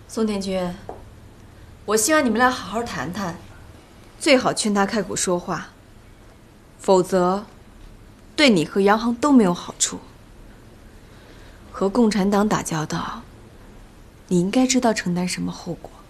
宋天军，我希望你们俩好好谈谈，最好劝他开口说话，否则对你和洋行都没有好处。和共产党打交道，你应该知道承担什么后果。